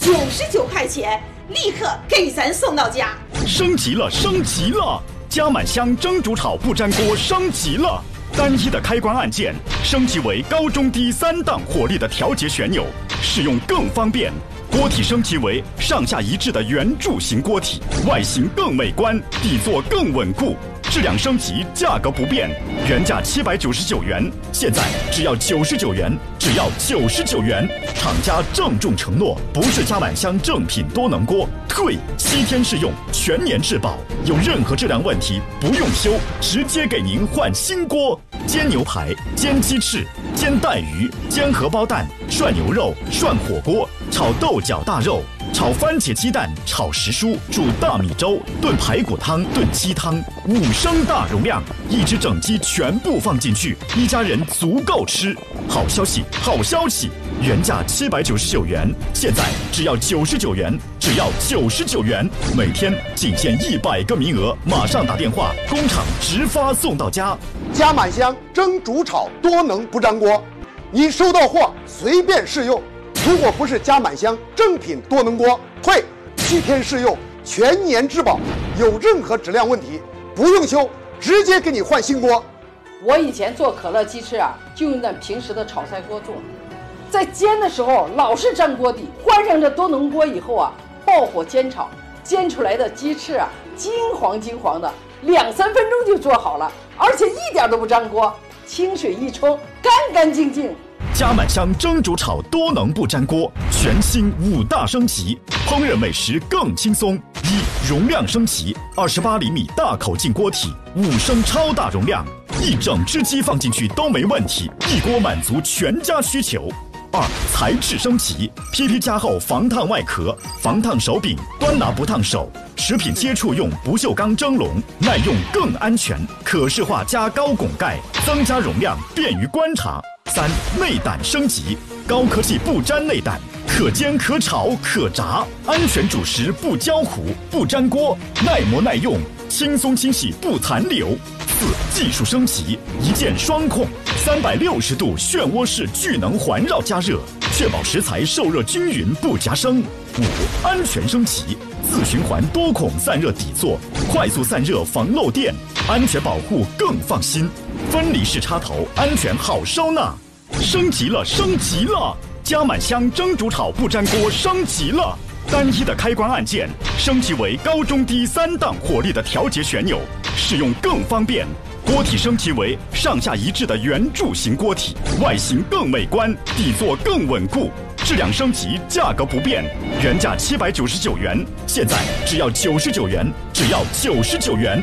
99块钱，立刻给咱送到家。 升级了，升级了！加满香蒸煮炒不粘锅升级了，单一的开关按键升级为高中低3档火力的调节旋钮，使用更方便。锅体升级为上下一致的圆柱形锅体，外形更美观，底座更稳固。质量升级，价格不变，原价799元，现在只要99元，只要99元。厂家郑重承诺，不是加满香正品多能锅，退7天试用，全年质保，有任何质量问题不用修，直接给您换新锅。煎牛排、煎鸡翅、煎带鱼、煎荷包蛋、涮牛肉、涮火锅、炒豆角大肉、炒番茄鸡蛋、炒时蔬、煮大米粥、炖排骨汤、炖鸡汤，5升大容量，1只整鸡全部放进去，一家人足够吃。好消息，好消息！原价799元，现在只要99元，只要99元，每天仅限100个名额，马上打电话，工厂直发送到家。 加满香蒸煮炒多能不粘锅，你收到货随便试用。如果不是加满香正品多能锅，退7天试用，全年质保，有任何质量问题不用修，直接给你换新锅。 我以前做可乐鸡翅啊，就用那平时的炒菜锅做，在煎的时候老是粘锅底，换上这多能锅以后啊，爆火煎炒，煎出来的鸡翅啊，金黄金黄的，2-3分钟就做好了，而且一点都不粘锅，清水一冲，干干净净。 加满香蒸煮炒多能不粘锅，全新5大升级，烹饪美食更轻松。容量升级，28厘米大口径锅体，5升超大容量，1整只鸡放进去都没问题，一锅满足全家需求。2材质升级，PP 加厚防烫外壳，防烫手柄，端拿不烫手。食品接触用不锈钢蒸笼，耐用更安全，可视化加高拱盖，增加容量，便于观察。3内胆升级，高科技不粘内胆，可煎可炒可炸，安全煮食不焦糊不粘锅，耐磨耐用，轻松清洗不残留。4技术升级，一键双控，360度漩涡式聚能环绕加热，确保食材受热均匀不夹生。5安全升级，自循环多孔散热底座，快速散热防漏电，安全保护更放心。分离式插头，安全好收纳。升级了，升级了！加满香蒸煮炒不粘锅升级了，单一的开关按键升级为高中低3档火力的调节旋钮，使用更方便。锅体升级为上下一致的圆柱形锅体，外形更美观，底座更稳固。质量升级，价格不变，原价799元，现在只要99元，只要99元。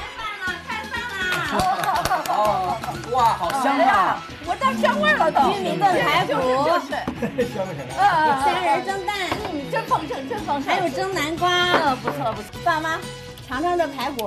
哇，好香啊！ 我到香味了都。 玉米炖排骨，虾仁蒸蛋， 真丰盛，真丰盛。 还有蒸南瓜， 不错不错。 爸妈尝尝这排骨，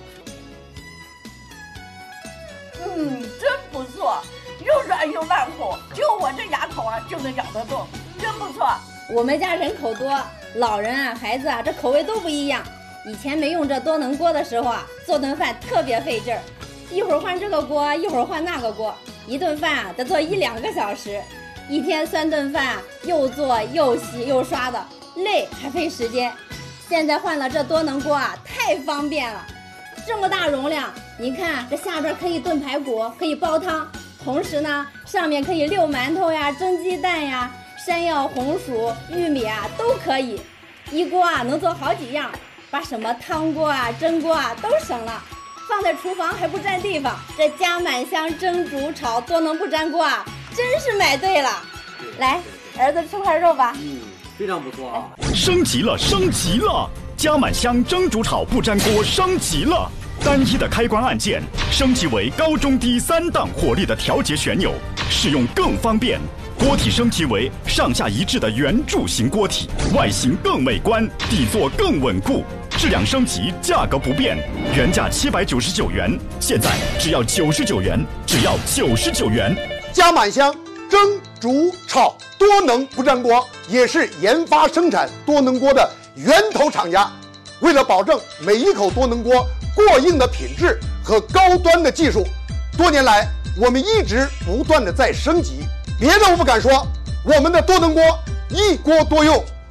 真不错，又软又烂乎，就我这牙口啊就能咬得动，真不错。 我们家人口多，老人啊、孩子啊，这口味都不一样。以前没用这多能锅的时候啊，做顿饭特别费劲儿，一会儿换这个锅，一会儿换那个锅，一顿饭啊得做1-2个小时，一天3顿饭啊，又做又洗又刷的，累还费时间。现在换了这多能锅啊，太方便了。这么大容量，你看这下边可以炖排骨，可以煲汤，同时呢上面可以溜馒头呀、蒸鸡蛋呀、山药、红薯、玉米啊都可以，一锅啊能做好几样，把什么汤锅啊、蒸锅啊都省了，放在厨房还不占地方。这加满香蒸煮炒多能不粘锅啊，真是买对了。来，儿子吃块肉吧。 非常不错啊！ 升级了，升级了！加满香蒸煮炒不粘锅升级了，单一的开关按键升级为高中低3档火力的调节旋钮，使用更方便。锅体升级为上下一致的圆柱形锅体，外形更美观，底座更稳固。质量升级，价格不变，原价799元，现在只要99元，只要99元。 加满香蒸煮炒多能不粘锅也是研发生产多能锅的源头厂家。为了保证每一口多能锅过硬的品质和高端的技术，多年来我们一直不断的在升级。别的我不敢说，我们的多能锅一锅多用。